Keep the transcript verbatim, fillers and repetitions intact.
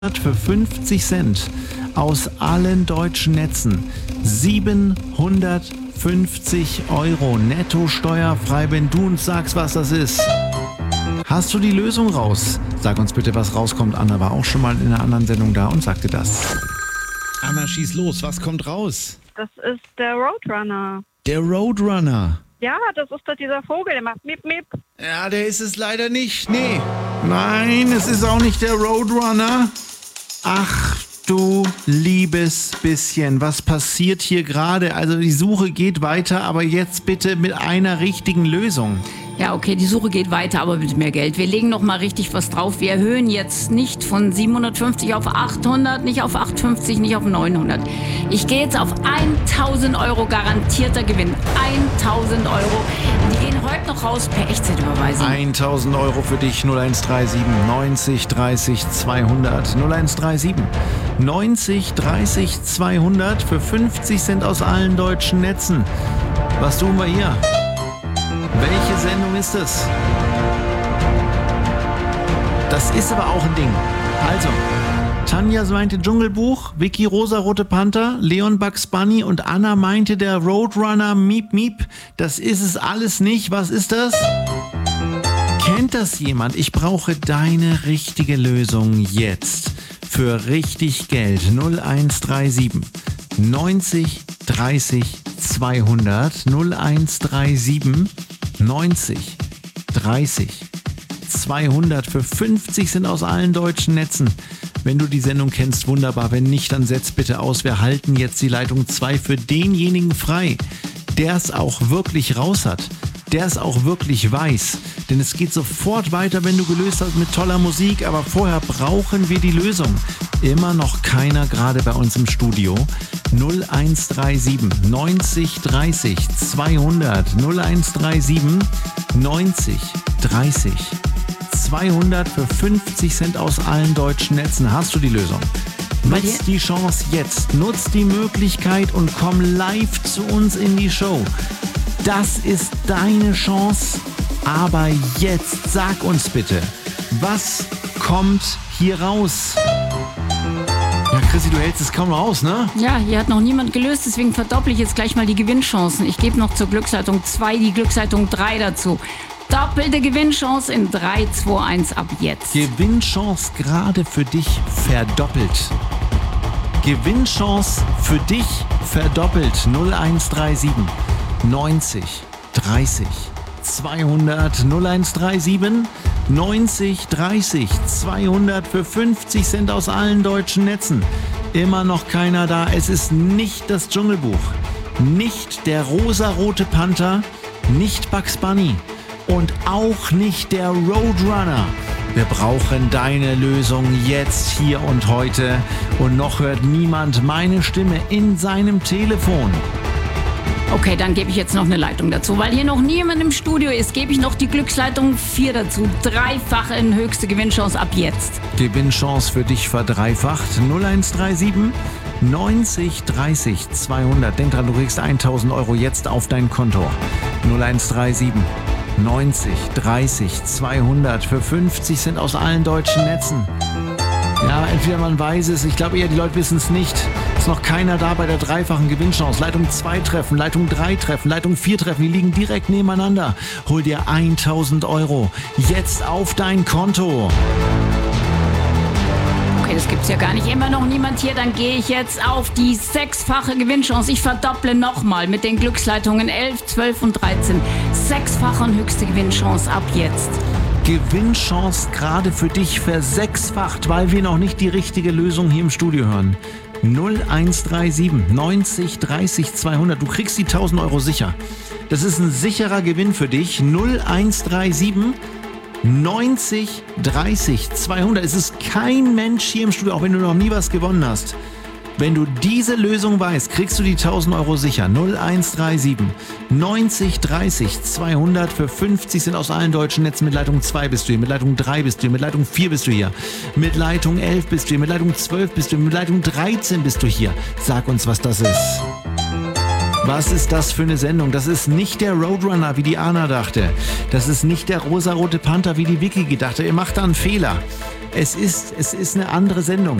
für fünfzig Cent aus allen deutschen Netzen. siebenhundertfünfzig Euro netto steuerfrei, wenn du uns sagst, was das ist. Hast du die Lösung raus? Sag uns bitte, was rauskommt. Anna war auch schon mal in einer anderen Sendung da und sagte das. Anna, schieß los. Was kommt raus? Das ist der Roadrunner. Der Roadrunner. Ja, das ist doch dieser Vogel, der macht Miep, Miep. Ja, der ist es leider nicht. Nee. Nein, es ist auch nicht der Roadrunner. Ach du liebes bisschen, was passiert hier gerade? Also die Suche geht weiter, aber jetzt bitte mit einer richtigen Lösung. Ja, okay, die Suche geht weiter, aber mit mehr Geld. Wir legen noch mal richtig was drauf. Wir erhöhen jetzt nicht von siebenhundertfünfzig auf achthundert, nicht auf achthundertfünfzig, nicht auf neunhundert. Ich gehe jetzt auf tausend Euro garantierter Gewinn. tausend Euro. Die gehen heute noch raus per Echtzeitüberweisung. tausend Euro für dich, null eins drei sieben neunzig dreißig zweihundert. null eins drei sieben neunzig dreißig zweihundert für fünfzig Cent aus allen deutschen Netzen. Was tun wir hier? Welche Sendung ist es? Das ist aber auch ein Ding. Also, Tanja meinte Dschungelbuch, Vicky Rosarote Panther, Leon Bugs Bunny und Anna meinte der Roadrunner Miep Miep. Das ist es alles nicht. Was ist das? Kennt das jemand? Ich brauche deine richtige Lösung jetzt. Für richtig Geld. null eins drei sieben neunzig dreißig zweihundert. null eins drei sieben neunzig dreißig zweihundert für fünfzig sind aus allen deutschen Netzen. Wenn du die Sendung kennst, wunderbar. Wenn nicht, dann setz bitte aus. Wir halten jetzt die Leitung zwei für denjenigen frei, der es auch wirklich raus hat, der es auch wirklich weiß. Denn es geht sofort weiter, wenn du gelöst hast mit toller Musik. Aber vorher brauchen wir die Lösung. Immer noch keiner gerade bei uns im Studio. null eins drei sieben neunzig dreißig zweihundert. null eins drei sieben neunzig dreißig zweihundert für fünfzig Cent aus allen deutschen Netzen. Hast du die Lösung? Nutz die Chance jetzt. Nutz die Möglichkeit und komm live zu uns in die Show. Das ist deine Chance. Aber jetzt sag uns bitte, was kommt hier raus? Ja, Chrissy, du hältst es kaum raus, ne? Ja, hier hat noch niemand gelöst, deswegen verdopple ich jetzt gleich mal die Gewinnchancen. Ich gebe noch zur Glücksleitung zwei die Glücksleitung drei dazu. Doppelte Gewinnchance in drei, zwei, eins ab jetzt. Gewinnchance gerade für dich verdoppelt. Gewinnchance für dich verdoppelt. null eins drei sieben neunzig dreißig zweihundert. null eins drei sieben neunzig dreißig zweihundert für fünfzig Cent aus allen deutschen Netzen. Immer noch keiner da. Es ist nicht das Dschungelbuch, nicht der rosarote Panther, nicht Bugs Bunny und auch nicht der Roadrunner. Wir brauchen deine Lösung jetzt, hier und heute. Und noch hört niemand meine Stimme in seinem Telefon. Okay, dann gebe ich jetzt noch eine Leitung dazu. Weil hier noch niemand im Studio ist, gebe ich noch die Glücksleitung vier dazu. Dreifache in höchste Gewinnchance ab jetzt. Gewinnchance für dich verdreifacht. null eins drei sieben neunzig dreißig zweihundert. Denk dran, du kriegst tausend Euro jetzt auf dein Konto. null eins drei sieben neunzig dreißig zweihundert für fünfzig Cent aus allen deutschen Netzen. Ja, entweder man weiß es, ich glaube eher, die Leute wissen es nicht. Ist noch keiner da bei der dreifachen Gewinnchance. Leitung zwei treffen, Leitung drei treffen, Leitung vier treffen, die liegen direkt nebeneinander. Hol dir tausend Euro jetzt auf dein Konto. Okay, das gibt's ja gar nicht. Immer noch niemand hier, dann gehe ich jetzt auf die sechsfache Gewinnchance. Ich verdopple nochmal mit den Glücksleitungen elf, zwölf und dreizehn. Sechsfache und höchste Gewinnchance ab jetzt. Gewinnchance gerade für dich versechsfacht, weil wir noch nicht die richtige Lösung hier im Studio hören. null eins drei sieben neunzig dreißig zweihundert. Du kriegst die tausend Euro sicher. Das ist ein sicherer Gewinn für dich. null eins drei sieben neunzig dreißig zweihundert. Es ist kein Mensch hier im Studio, auch wenn du noch nie was gewonnen hast. Wenn du diese Lösung weißt, kriegst du die tausend Euro sicher. null eins drei sieben neunzig dreißig zweihundert für fünfzig sind aus allen deutschen Netzen. Mit Leitung zwei bist du hier, mit Leitung drei bist du hier, mit Leitung vier bist du hier, mit Leitung elf bist du hier, mit Leitung zwölf bist du hier, mit Leitung dreizehn bist du hier. Sag uns, was das ist. Was ist das für eine Sendung? Das ist nicht der Roadrunner, wie die Anna dachte. Das ist nicht der rosarote Panther, wie die Vicky gedacht hat. Ihr macht da einen Fehler. Es ist, es ist eine andere Sendung.